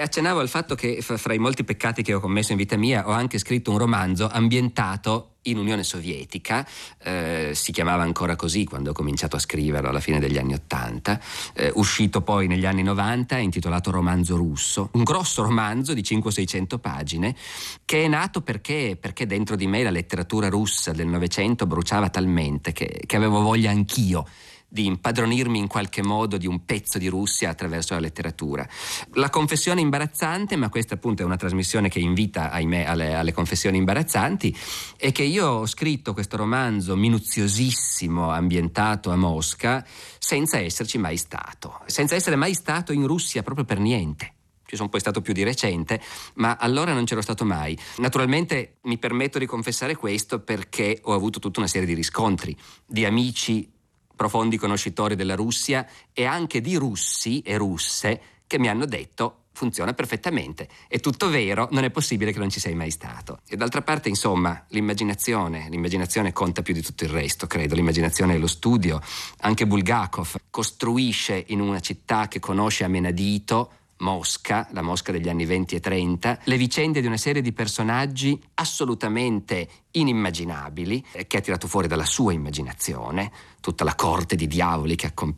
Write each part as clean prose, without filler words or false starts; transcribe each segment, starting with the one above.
accennavo al fatto che fra i molti peccati che ho commesso in vita mia ho anche scritto un romanzo ambientato in Unione Sovietica, si chiamava ancora così quando ho cominciato a scriverlo alla fine degli anni '80, uscito poi negli anni '90, intitolato Romanzo russo, un grosso romanzo di 500-600 pagine che è nato perché dentro di me la letteratura russa del Novecento bruciava talmente che avevo voglia anch'io di impadronirmi in qualche modo di un pezzo di Russia attraverso la letteratura. La confessione imbarazzante, ma questa appunto è una trasmissione che invita, ahimè, alle confessioni imbarazzanti, è che io ho scritto questo romanzo minuziosissimo ambientato a Mosca senza esserci mai stato, senza essere mai stato in Russia proprio per niente. Ci sono poi stato più di recente, ma allora non c'ero stato mai. Naturalmente mi permetto di confessare questo perché ho avuto tutta una serie di riscontri, di amici profondi conoscitori della Russia e anche di russi e russe che mi hanno detto funziona perfettamente, è tutto vero, non è possibile che non ci sei mai stato. E d'altra parte, insomma, l'immaginazione conta più di tutto il resto, credo. L'immaginazione è lo studio. Anche Bulgakov costruisce in una città che conosce a menadito, Mosca, la Mosca degli anni 20 e 30, le vicende di una serie di personaggi assolutamente inimmaginabili che ha tirato fuori dalla sua immaginazione, tutta la corte di diavoli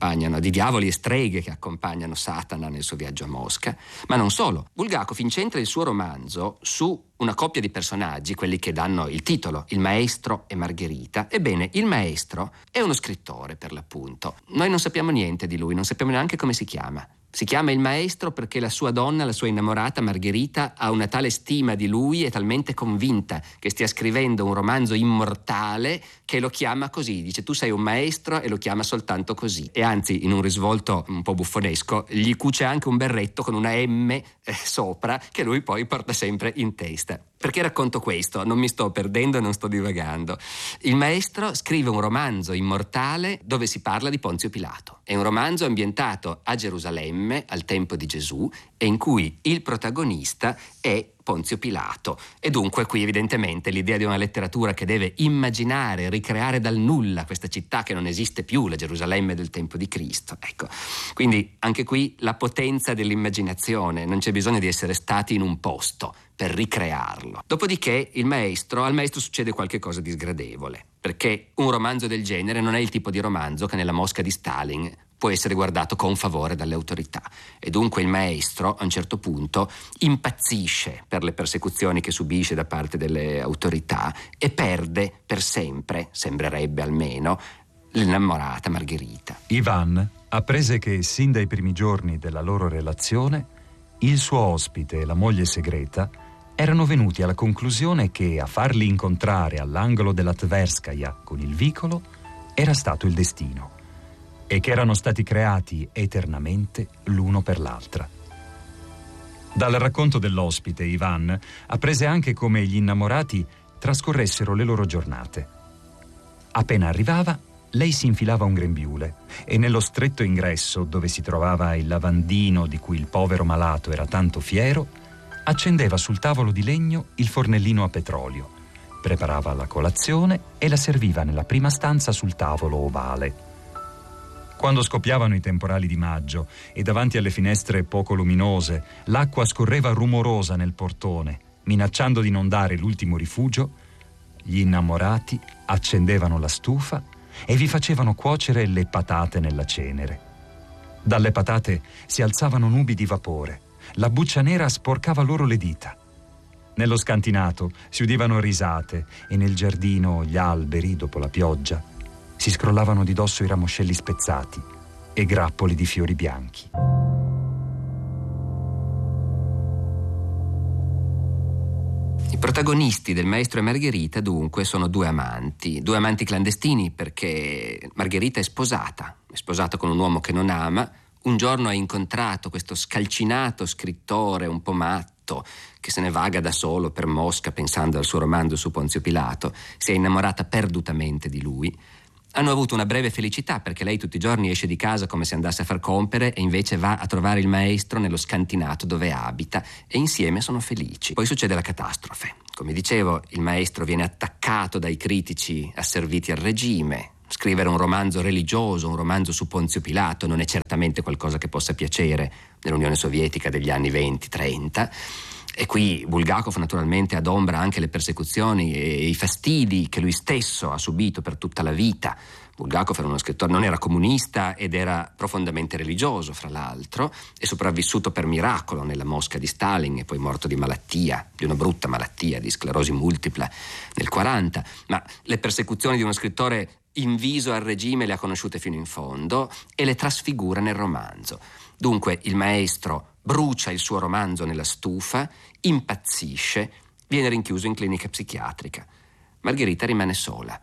e streghe che accompagnano Satana nel suo viaggio a Mosca. Ma non solo, Bulgakov incentra il suo romanzo su una coppia di personaggi, quelli che danno il titolo, il maestro e Margherita. Ebbene, il maestro è uno scrittore, per l'appunto. Noi non sappiamo niente di lui, non sappiamo neanche come si chiama. Si chiama il maestro perché la sua donna, la sua innamorata Margherita, ha una tale stima di lui, è talmente convinta che stia scrivendo un romanzo immortale che lo chiama così. Dice: tu sei un maestro, e lo chiama soltanto così. E anzi, in un risvolto un po' buffonesco, gli cuce anche un berretto con una M sopra che lui poi porta sempre in testa. Perché racconto questo? Non mi sto perdendo e non sto divagando. Il maestro scrive un romanzo immortale dove si parla di Ponzio Pilato. È un romanzo ambientato a Gerusalemme al tempo di Gesù e in cui il protagonista è Ponzio Pilato. E dunque qui evidentemente l'idea di una letteratura che deve immaginare, ricreare dal nulla questa città che non esiste più, la Gerusalemme del tempo di Cristo. Ecco, quindi anche qui la potenza dell'immaginazione, non c'è bisogno di essere stati in un posto per ricrearlo. Dopodiché al maestro succede qualche cosa di sgradevole, perché un romanzo del genere non è il tipo di romanzo che nella Mosca di Stalin può essere guardato con favore dalle autorità. E dunque il maestro a un certo punto impazzisce per le persecuzioni che subisce da parte delle autorità e perde per sempre, sembrerebbe almeno, l'innamorata Margherita. Ivan apprese che sin dai primi giorni della loro relazione il suo ospite e la moglie segreta erano venuti alla conclusione che a farli incontrare all'angolo della Tverskaya con il vicolo era stato il destino e che erano stati creati eternamente l'uno per l'altra. Dal racconto dell'ospite, Ivan apprese anche come gli innamorati trascorressero le loro giornate. Appena arrivava, lei si infilava un grembiule e nello stretto ingresso, dove si trovava il lavandino di cui il povero malato era tanto fiero, accendeva sul tavolo di legno il fornellino a petrolio, preparava la colazione e la serviva nella prima stanza sul tavolo ovale. Quando scoppiavano i temporali di maggio e davanti alle finestre poco luminose l'acqua scorreva rumorosa nel portone, minacciando di inondare l'ultimo rifugio, gli innamorati accendevano la stufa e vi facevano cuocere le patate nella cenere. Dalle patate si alzavano nubi di vapore, la buccia nera sporcava loro le dita. Nello scantinato si udivano risate e nel giardino gli alberi, dopo la pioggia, si scrollavano di dosso i ramoscelli spezzati e grappoli di fiori bianchi. I protagonisti del Maestro e Margherita dunque sono due amanti clandestini, perché Margherita è sposata con un uomo che non ama. Un giorno ha incontrato questo scalcinato scrittore un po' matto che se ne vaga da solo per Mosca pensando al suo romanzo su Ponzio Pilato. Si è innamorata perdutamente di lui. Hanno avuto una breve felicità perché lei tutti i giorni esce di casa come se andasse a far compere e invece va a trovare il maestro nello scantinato dove abita e insieme sono felici. Poi succede la catastrofe. Come dicevo, il maestro viene attaccato dai critici asserviti al regime, Scrivere un romanzo religioso, un romanzo su Ponzio Pilato, non è certamente qualcosa che possa piacere nell'Unione Sovietica degli anni 20-30. E qui Bulgakov naturalmente adombra anche le persecuzioni e i fastidi che lui stesso ha subito per tutta la vita. Bulgakov era uno scrittore, non era comunista ed era profondamente religioso, fra l'altro, è sopravvissuto per miracolo nella Mosca di Stalin e poi morto di malattia, di una brutta malattia, di sclerosi multipla nel 40. Ma le persecuzioni di uno scrittore inviso al regime le ha conosciute fino in fondo e le trasfigura nel romanzo. Dunque il maestro brucia il suo romanzo nella stufa, impazzisce, viene rinchiuso in clinica psichiatrica. Margherita rimane sola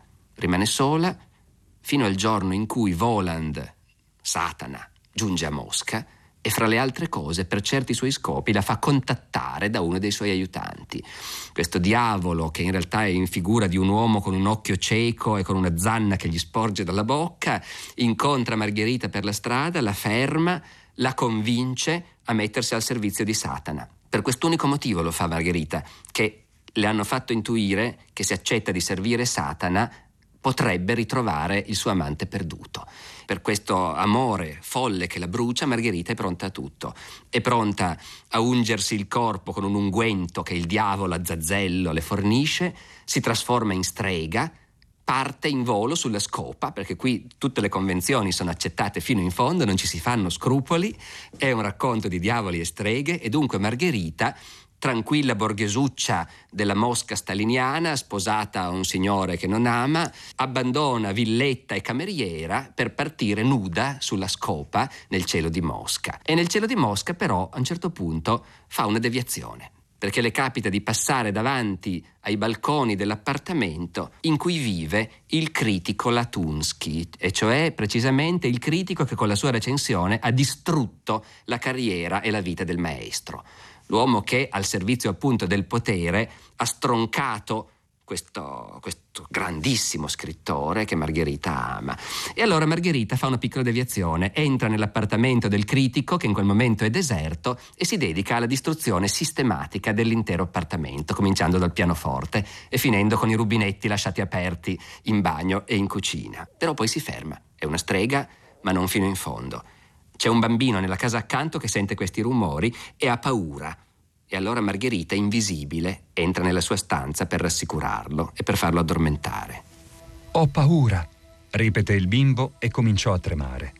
fino al giorno in cui Voland, Satana, giunge a Mosca e fra le altre cose, per certi suoi scopi, la fa contattare da uno dei suoi aiutanti. Questo diavolo, che in realtà è in figura di un uomo con un occhio cieco e con una zanna che gli sporge dalla bocca, incontra Margherita per la strada, la ferma, la convince a mettersi al servizio di Satana. Per quest'unico motivo lo fa Margherita, che le hanno fatto intuire che se accetta di servire Satana potrebbe ritrovare il suo amante perduto. Per questo amore folle che la brucia, Margherita è pronta a tutto. È pronta a ungersi il corpo con un unguento che il diavolo Azazello le fornisce, si trasforma in strega, parte in volo sulla scopa, perché qui tutte le convenzioni sono accettate fino in fondo, non ci si fanno scrupoli, è un racconto di diavoli e streghe e dunque Margherita, tranquilla borghesuccia della Mosca staliniana, sposata a un signore che non ama, abbandona villetta e cameriera per partire nuda sulla scopa nel cielo di Mosca. E nel cielo di Mosca però a un certo punto fa una deviazione, perché le capita di passare davanti ai balconi dell'appartamento in cui vive il critico Latunsky, e cioè precisamente il critico che con la sua recensione ha distrutto la carriera e la vita del maestro. L'uomo che al servizio appunto del potere ha stroncato questo grandissimo scrittore che Margherita ama. E allora Margherita fa una piccola deviazione, entra nell'appartamento del critico che in quel momento è deserto e si dedica alla distruzione sistematica dell'intero appartamento, cominciando dal pianoforte e finendo con i rubinetti lasciati aperti in bagno e in cucina. Però poi si ferma, è una strega ma non fino in fondo. C'è un bambino nella casa accanto che sente questi rumori e ha paura. E allora Margherita, invisibile, entra nella sua stanza per rassicurarlo e per farlo addormentare. «Ho paura», ripeté il bimbo e cominciò a tremare.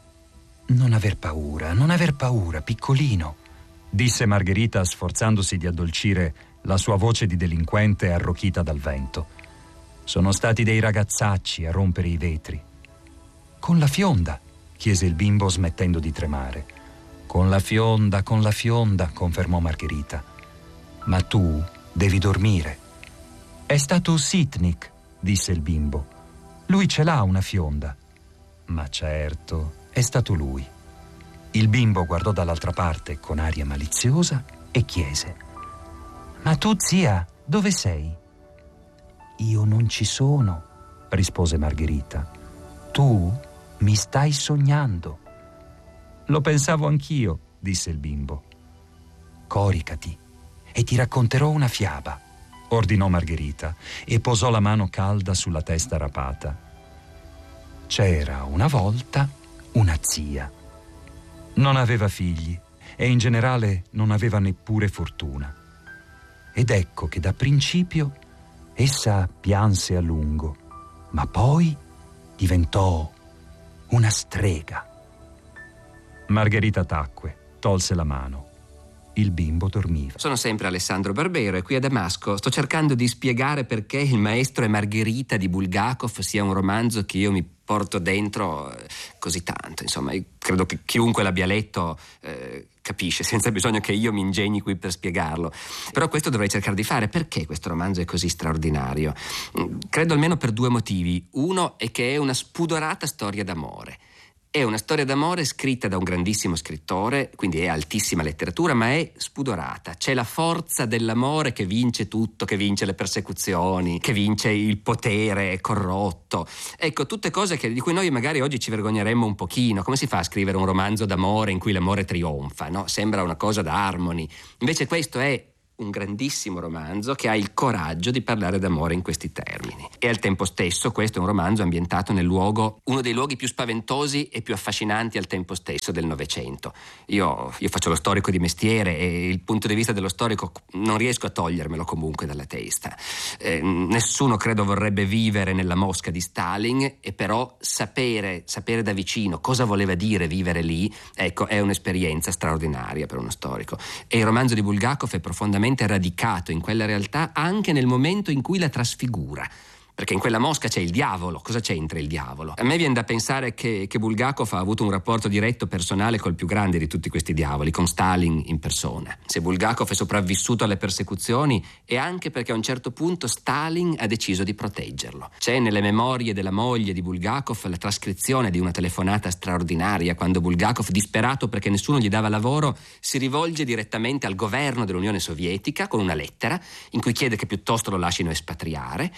Non aver paura, piccolino», disse Margherita sforzandosi di addolcire la sua voce di delinquente arrochita dal vento. «Sono stati dei ragazzacci a rompere i vetri». «Con la fionda», chiese il bimbo smettendo di tremare. Con la fionda, confermò Margherita. «Ma tu devi dormire». «È stato Sitnik», disse il bimbo. «Lui ce l'ha una fionda». «Ma certo, è stato lui». Il bimbo guardò dall'altra parte con aria maliziosa e chiese: «Ma tu, zia, dove sei?» «Io non ci sono», rispose Margherita. «Tu mi stai sognando». «Lo pensavo anch'io», disse il bimbo. «Coricati e ti racconterò una fiaba», ordinò Margherita e posò la mano calda sulla testa rapata. C'era una volta una zia. Non aveva figli e in generale non aveva neppure fortuna. Ed ecco che da principio essa pianse a lungo, ma poi diventò una strega. Margherita tacque, tolse la mano. Il bimbo dormiva. Sono sempre Alessandro Barbero e qui a Damasco sto cercando di spiegare perché Il maestro e Margherita di Bulgakov sia un romanzo che io mi porto dentro così tanto. Insomma, io credo che chiunque l'abbia letto capisce, senza bisogno che io mi ingegni qui per spiegarlo. Però questo dovrei cercare di fare. Perché questo romanzo è così straordinario? Credo almeno per due motivi. Uno è che è una spudorata storia d'amore. È una storia d'amore scritta da un grandissimo scrittore, quindi è altissima letteratura, ma è spudorata. C'è la forza dell'amore che vince tutto, che vince le persecuzioni, che vince il potere corrotto. Ecco, tutte cose di cui noi magari oggi ci vergogneremmo un pochino. Come si fa a scrivere un romanzo d'amore in cui l'amore trionfa, no? Sembra una cosa da Harmony. Invece questo è un grandissimo romanzo che ha il coraggio di parlare d'amore in questi termini. E al tempo stesso questo è un romanzo ambientato nel luogo, uno dei luoghi più spaventosi e più affascinanti al tempo stesso del Novecento. Io faccio lo storico di mestiere e il punto di vista dello storico non riesco a togliermelo comunque dalla testa. Nessuno credo vorrebbe vivere nella Mosca di Stalin, e però sapere da vicino cosa voleva dire vivere lì, ecco, è un'esperienza straordinaria per uno storico. E il romanzo di Bulgakov è profondamente radicato in quella realtà anche nel momento in cui la trasfigura. Perché in quella Mosca c'è il diavolo. Cosa c'entra il diavolo? A me viene da pensare che Bulgakov ha avuto un rapporto diretto personale col più grande di tutti questi diavoli, con Stalin in persona. Se Bulgakov è sopravvissuto alle persecuzioni è anche perché a un certo punto Stalin ha deciso di proteggerlo. C'è nelle memorie della moglie di Bulgakov la trascrizione di una telefonata straordinaria quando Bulgakov, disperato perché nessuno gli dava lavoro, si rivolge direttamente al governo dell'Unione Sovietica con una lettera in cui chiede che piuttosto lo lasciano espatriare.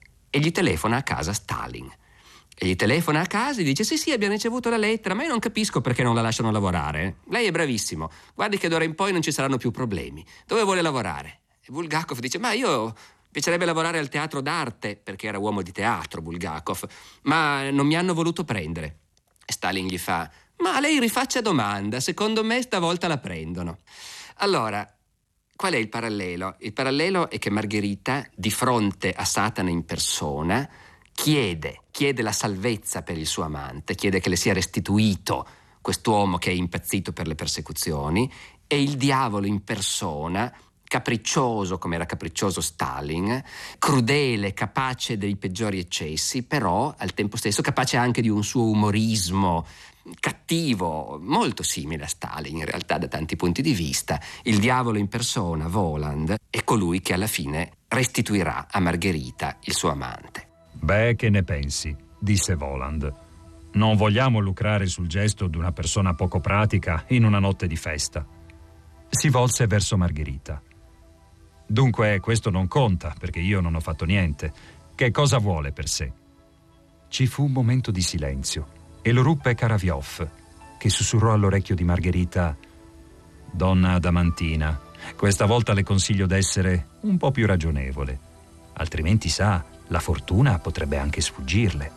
E gli telefona a casa Stalin. E gli telefona a casa e dice: sì, abbiamo ricevuto la lettera, ma io non capisco perché non la lasciano lavorare. Lei è bravissimo, guardi che d'ora in poi non ci saranno più problemi. Dove vuole lavorare? E Bulgakov dice: ma io piacerebbe lavorare al teatro d'arte, perché era uomo di teatro Bulgakov, ma non mi hanno voluto prendere. E Stalin gli fa: ma lei rifaccia domanda, secondo me stavolta la prendono. Allora, qual è il parallelo? Il parallelo è che Margherita, di fronte a Satana in persona, chiede la salvezza per il suo amante, chiede che le sia restituito quest'uomo che è impazzito per le persecuzioni, e il diavolo in persona, capriccioso come era capriccioso Stalin, crudele, capace dei peggiori eccessi, però al tempo stesso capace anche di un suo umorismo cattivo, molto simile a Stalin in realtà da tanti punti di vista. Il diavolo in persona, Voland, è colui che alla fine restituirà a Margherita il suo amante. Beh, che ne pensi? Disse Voland. Non vogliamo lucrare sul gesto di una persona poco pratica in una notte di festa. Si volse verso Margherita. Dunque questo non conta, perché io non ho fatto niente. Che cosa vuole per sé? Ci fu un momento di silenzio e lo ruppe Karaviov, che sussurrò all'orecchio di Margherita: «Donna adamantina, questa volta le consiglio d'essere un po' più ragionevole, altrimenti sa, la fortuna potrebbe anche sfuggirle.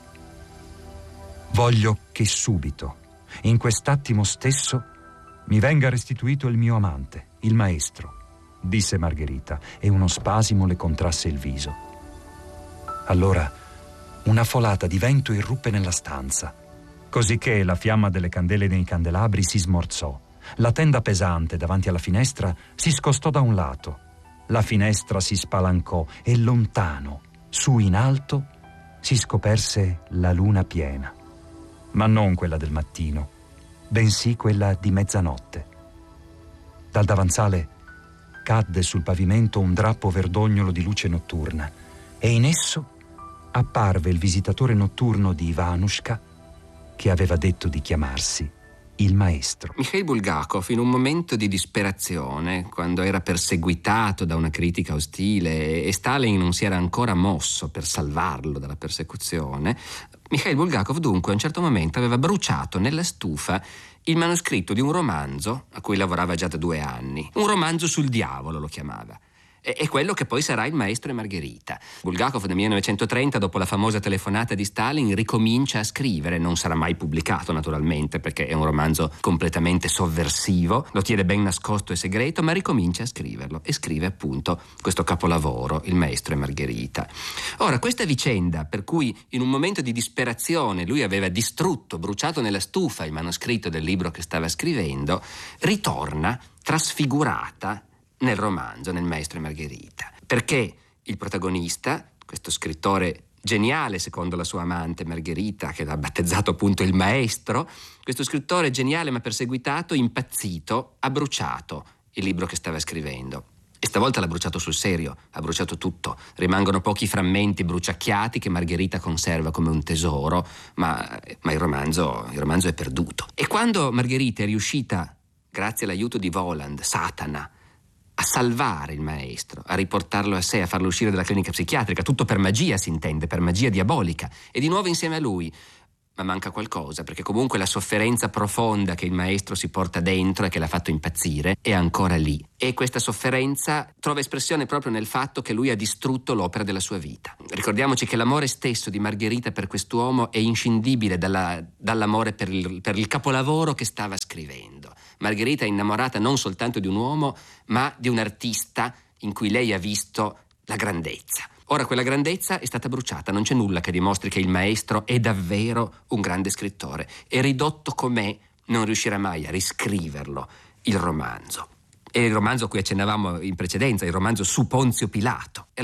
Voglio che subito, in quest'attimo stesso, mi venga restituito il mio amante, il maestro», disse Margherita, e uno spasimo le contrasse il viso. Allora una folata di vento irruppe nella stanza, cosicché la fiamma delle candele nei candelabri si smorzò. La tenda pesante davanti alla finestra si scostò da un lato. La finestra si spalancò e lontano, su in alto, si scoperse la luna piena. Ma non quella del mattino, bensì quella di mezzanotte. Dal davanzale cadde sul pavimento un drappo verdognolo di luce notturna e in esso apparve il visitatore notturno di Ivanushka, che aveva detto di chiamarsi il maestro. Mikhail Bulgakov, in un momento di disperazione, quando era perseguitato da una critica ostile e Stalin non si era ancora mosso per salvarlo dalla persecuzione, Mikhail Bulgakov dunque a un certo momento aveva bruciato nella stufa il manoscritto di un romanzo a cui lavorava già da 2 anni. Un romanzo sul diavolo lo chiamava. È quello che poi sarà Il maestro e Margherita. Bulgakov nel 1930, dopo la famosa telefonata di Stalin, ricomincia a scrivere. Non sarà mai pubblicato naturalmente, perché è un romanzo completamente sovversivo, lo tiene ben nascosto e segreto, ma ricomincia a scriverlo e scrive appunto questo capolavoro, Il maestro e Margherita. Ora, questa vicenda per cui in un momento di disperazione lui aveva distrutto, bruciato nella stufa il manoscritto del libro che stava scrivendo, ritorna trasfigurata nel romanzo, nel maestro e Margherita, perché il protagonista, questo scrittore geniale secondo la sua amante Margherita, che l'ha battezzato appunto il maestro, questo scrittore geniale ma perseguitato, impazzito, ha bruciato il libro che stava scrivendo. E stavolta l'ha bruciato sul serio, ha bruciato tutto. Rimangono pochi frammenti bruciacchiati che Margherita conserva come un tesoro, ma il romanzo è perduto. E quando Margherita è riuscita, grazie all'aiuto di Voland, Satana, a salvare il maestro, a riportarlo a sé, a farlo uscire dalla clinica psichiatrica, tutto per magia si intende, per magia diabolica, e di nuovo insieme a lui ma manca qualcosa, perché comunque la sofferenza profonda che il maestro si porta dentro e che l'ha fatto impazzire è ancora lì. E questa sofferenza trova espressione proprio nel fatto che lui ha distrutto l'opera della sua vita. Ricordiamoci che l'amore stesso di Margherita per quest'uomo è inscindibile dall'amore per il capolavoro che stava scrivendo. Margherita è innamorata non soltanto di un uomo, ma di un artista in cui lei ha visto la grandezza. Ora quella grandezza è stata bruciata, non c'è nulla che dimostri che il maestro è davvero un grande scrittore, e ridotto com'è non riuscirà mai a riscriverlo il romanzo. È il romanzo a cui accennavamo in precedenza, il romanzo su Ponzio Pilato.